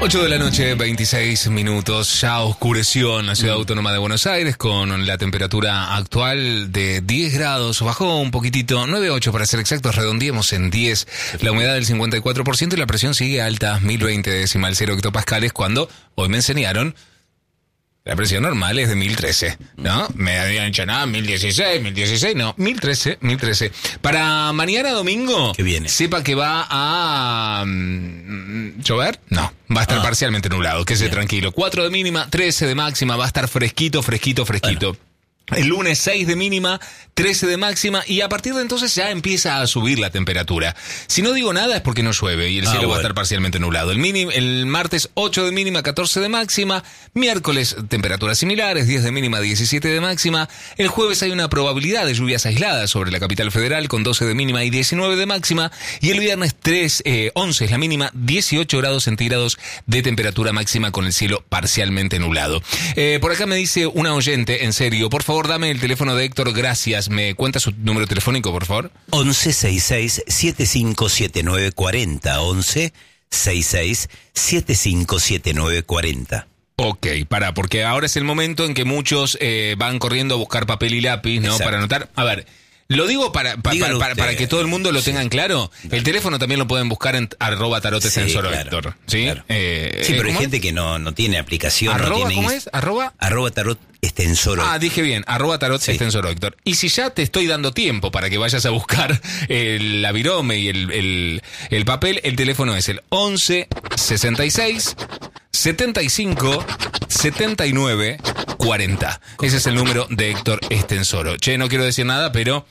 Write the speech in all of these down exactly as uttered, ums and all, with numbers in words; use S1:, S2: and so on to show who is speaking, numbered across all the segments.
S1: ocho de la noche, veintiséis minutos, ya oscureció en la ciudad autónoma de Buenos Aires con la temperatura actual de diez grados, bajó un poquitito, nueve coma ocho para ser exactos, redondeemos en diez, la humedad del cincuenta y cuatro por ciento y la presión sigue alta, mil veinte decimal cero hectopascales, cuando hoy me enseñaron la presión normal es de mil trece, ¿no? Me habían dicho, nada, mil dieciséis, mil dieciséis, no, mil trece, mil trece. Para mañana domingo,
S2: ¿qué viene?
S1: Sepa que va a um, llover, no, va a estar ah. parcialmente nublado, quédese tranquilo. cuatro de mínima, trece de máxima, va a estar fresquito, fresquito, fresquito. Bueno. El lunes seis de mínima, trece de máxima y a partir de entonces ya empieza a subir la temperatura. Si no digo nada es porque no llueve y el ah, cielo bueno. va a estar parcialmente nublado. El, minim, el martes ocho de mínima, catorce de máxima. Miércoles temperaturas similares, diez de mínima, diecisiete de máxima. El jueves hay una probabilidad de lluvias aisladas sobre la capital federal con doce de mínima y diecinueve de máxima. Y el viernes tres, eh, once es la mínima, dieciocho grados centígrados de temperatura máxima con el cielo parcialmente nublado. Eh, por acá me dice una oyente, en serio, por favor, Por favor, dame el teléfono de Héctor, gracias. ¿Me cuenta su número telefónico, por favor?
S2: once sesenta y seis, setenta y cinco setenta y nueve cuarenta. once sesenta y seis, setenta y cinco setenta y nueve cuarenta.
S1: Ok, para, porque ahora es el momento en que muchos eh, van corriendo a buscar papel y lápiz, ¿no? Exacto. Para anotar. A ver, lo digo para, pa, para, para, para que todo el mundo lo sí. tenga en claro. Dale. El teléfono también lo pueden buscar en arroba tarote
S2: sí,
S1: sensor
S2: claro,
S1: Héctor. ¿Sí?
S2: Claro.
S1: Eh,
S2: sí, pero hay
S1: ¿cómo
S2: gente
S1: es?
S2: que no, no tiene aplicación.
S1: ¿Arroba
S2: no tiene
S1: cómo
S2: is...
S1: es? ¿Arroba?
S2: Arroba tarot extensor.
S1: Ah, dije bien, arroba tarot sí. extensor Héctor. Y si ya te estoy dando tiempo para que vayas a buscar el, la virome y el, el, el papel, el teléfono es el once sesenta y seis setenta y cinco setenta y nueve cuarenta. Ese es el número de Héctor Extensoro. Che, no quiero decir nada, pero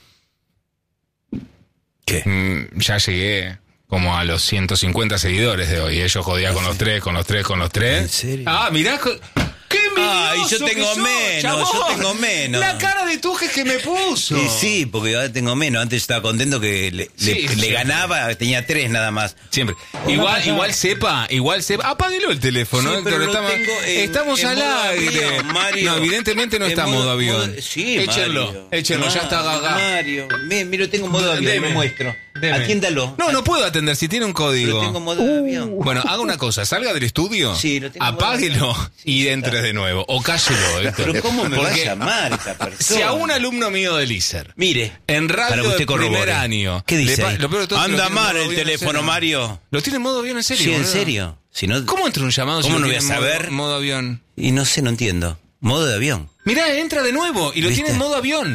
S2: ¿qué?
S1: Mm, ya llegué como a los ciento cincuenta seguidores de hoy. Ellos jodían con los tres, con los tres, con los tres.
S2: ¿En serio?
S1: Ah, mirá... ¡Qué
S2: Ah, y yo tengo menos, chabón. yo tengo menos.
S1: La cara de tujes que me puso.
S2: Sí, sí, porque ahora tengo menos. Antes estaba contento que le, sí, le, le ganaba, tenía tres nada más.
S1: Siempre. Igual, igual sepa, igual sepa. Apáguelo el teléfono,
S2: sí,
S1: Héctor.
S2: Pero
S1: estamos
S2: tengo en,
S1: estamos
S2: en
S1: al aire.
S2: Avión, Mario.
S1: No, evidentemente no está en modo avión.
S2: Modo, sí,
S1: échenlo,
S2: Mario.
S1: échenlo,
S2: No,
S1: ya está gaga.
S2: Mario, me, miro, tengo modo avión,
S1: Deme,
S2: me muestro.
S1: Deme.
S2: Atiéndalo.
S1: No, no puedo atender si tiene un código.
S2: Pero tengo modo uh. avión.
S1: Bueno, haga una cosa, salga del estudio,
S2: sí, lo tengo
S1: apáguelo
S2: sí,
S1: y entre está. de nuevo. O cállelo, Héctor.
S2: Pero ¿cómo me
S1: Porque
S2: va a llamar esta persona?
S1: Si a un alumno mío del I S E R,
S2: mire,
S1: en radio de primer año,
S2: ¿qué dice?
S1: Pa- lo peor de todo
S2: Anda
S1: es que
S2: mal el teléfono, Mario.
S1: ¿Lo tiene en modo avión en serio?
S2: Sí, en
S1: boludo?
S2: serio. Si no,
S1: ¿Cómo entra un llamado
S2: ¿Cómo
S1: si
S2: no
S1: lo
S2: voy a
S1: tiene en
S2: saber?
S1: Modo, modo avión.
S2: Y no sé, no entiendo. Modo de avión.
S1: Mirá, entra de nuevo y lo
S2: ¿Viste?
S1: tiene en modo avión.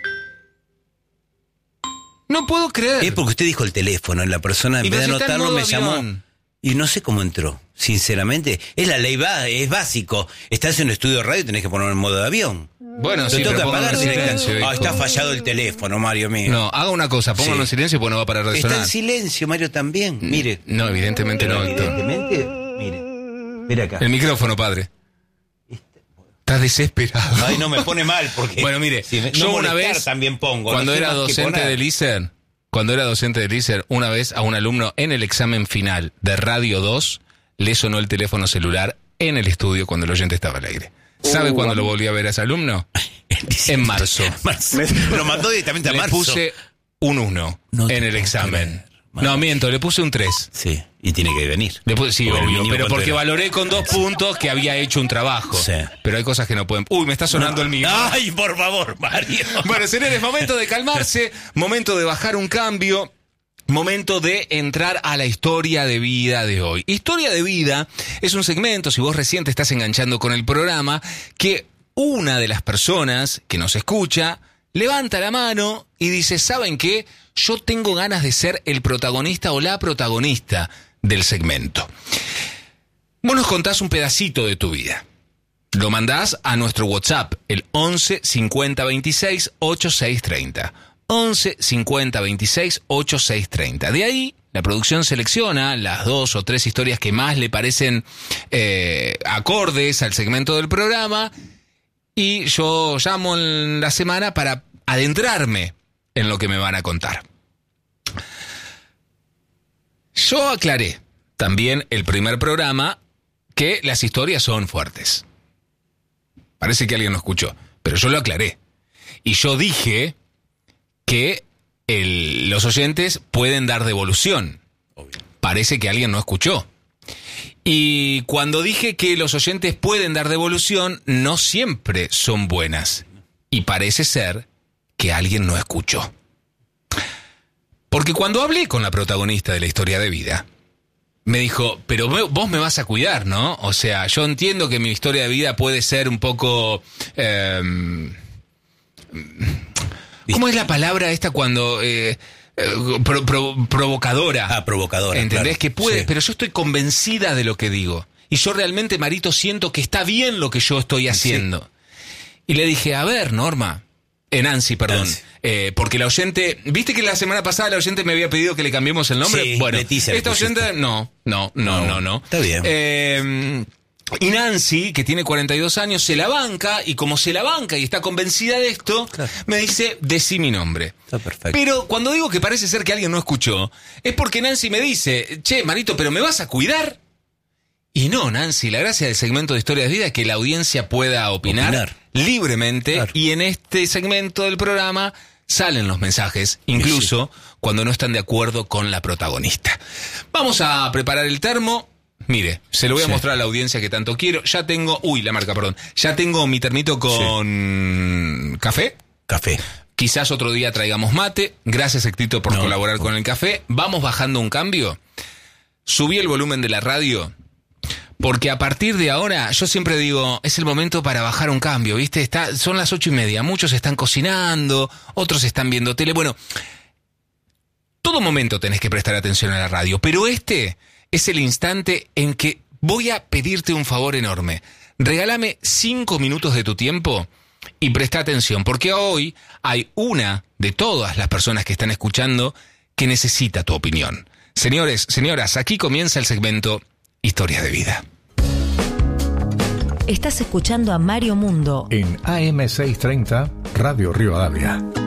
S1: No puedo creer.
S2: Es porque usted dijo el teléfono, la persona en vez de anotarlo me llamó. Y no sé cómo entró, sinceramente. Es la ley, va, es básico. Estás en un estudio de radio y tenés que ponerlo en modo de avión.
S1: Bueno, sí,
S2: tengo que
S1: pero
S2: apagar
S1: póngalo en silencio.
S2: Ah, está fallado el teléfono, Mario mío.
S1: No, haga una cosa, póngalo
S2: Sí.
S1: en silencio porque no va a parar de
S2: Está
S1: sonar.
S2: en silencio, Mario, también. Mire.
S1: No, evidentemente no, Héctor.
S2: Evidentemente, mire. Mira acá.
S1: El micrófono, padre. Está desesperado.
S2: Ay, no me pone mal porque...
S1: Bueno, mire,
S2: si me,
S1: yo
S2: no
S1: una vez,
S2: también pongo.
S1: cuando
S2: no sé
S1: era
S2: más que
S1: docente
S2: poner.
S1: del I S E R, cuando era docente del I S E R, una vez a un alumno en el examen final de Radio dos, le sonó el teléfono celular en el estudio cuando el oyente estaba al aire. ¿Sabe uh, cuándo lo volví a ver a ese alumno? En marzo.
S2: marzo. Lo mandó directamente a
S1: le
S2: marzo.
S1: Le puse un uno no en el examen. Creer, no, miento, le puse un tres.
S2: Sí, y tiene que venir.
S1: Le puse, sí,
S2: porque
S1: obvio, pero porque valoré con dos puntos que había hecho un trabajo.
S2: Sí.
S1: Pero hay cosas que no pueden... Uy, me está sonando
S2: no.
S1: el mío.
S2: Ay, por favor, Mario.
S1: Bueno, señores, momento de calmarse, momento de bajar un cambio. Momento de entrar a la historia de vida de hoy. Historia de vida es un segmento, si vos recién te estás enganchando con el programa, que una de las personas que nos escucha levanta la mano y dice, ¿saben qué? Yo tengo ganas de ser el protagonista o la protagonista del segmento. Vos nos contás un pedacito de tu vida. Lo mandás a nuestro WhatsApp, el once cincuenta veintiséis ochenta y seis treinta. once cincuenta veintiséis ochenta y seis treinta. De ahí, la producción selecciona las dos o tres historias que más le parecen eh, acordes al segmento del programa y yo llamo en la semana para adentrarme en lo que me van a contar. Yo aclaré también el primer programa que las historias son fuertes. Parece que alguien lo escuchó, pero yo lo aclaré. Y yo dije que el, los oyentes pueden dar devolución. Obvio. Parece que alguien no escuchó. Y cuando dije que los oyentes pueden dar devolución, no siempre son buenas. Y parece ser que alguien no escuchó. Porque cuando hablé con la protagonista de la historia de vida, me dijo, pero vos me vas a cuidar, ¿no? O sea, yo entiendo que mi historia de vida puede ser un poco... Eh, ¿Cómo es la palabra esta cuando... Eh, Pro, pro, provocadora.
S2: Ah, provocadora.
S1: ¿Entendés?
S2: Claro.
S1: Que puede,
S2: Sí.
S1: pero yo estoy convencida de lo que digo. Y yo realmente, Marito, siento que está bien lo que yo estoy haciendo. Sí. Y le dije, a ver, Norma, eh, Nancy, perdón. Nancy. Eh, porque la oyente, ¿viste que la semana pasada la oyente me había pedido que le cambiemos el nombre?
S2: Sí,
S1: bueno,
S2: Leticia,
S1: esta oyente, no, no, no, no, no, no.
S2: Está bien.
S1: Eh, Y Nancy, que tiene cuarenta y dos años, se la banca, y como se la banca y está convencida de esto, claro, me dice, decí mi nombre.
S2: Está perfecto.
S1: Pero cuando digo que parece ser que alguien no escuchó, es porque Nancy me dice, che, Marito, ¿pero me vas a cuidar? Y no, Nancy, la gracia del segmento de Historia de Vida es que la audiencia pueda opinar, opinar. libremente, claro, y en este segmento del programa salen los mensajes, incluso sí, cuando no están de acuerdo con la protagonista. Vamos a preparar el termo. Mire, se lo voy a sí. mostrar a la audiencia que tanto quiero. Ya tengo, uy, la marca, perdón. Ya tengo mi termito con sí. café.
S2: Café.
S1: Quizás otro día traigamos mate. Gracias, Héctorito, por no, colaborar no. con el café. Vamos bajando un cambio. Subí el volumen de la radio, porque a partir de ahora, yo siempre digo, es el momento para bajar un cambio, ¿viste? Está, son las ocho y media, muchos están cocinando, otros están viendo tele. Bueno, todo momento tenés que prestar atención a la radio, pero este... es el instante en que voy a pedirte un favor enorme. Regálame cinco minutos de tu tiempo y presta atención, porque hoy hay una de todas las personas que están escuchando que necesita tu opinión. Señores, señoras, aquí comienza el segmento Historias de Vida.
S3: Estás escuchando a Mario Mundo
S4: en A M seiscientos treinta, Radio Rivadavia.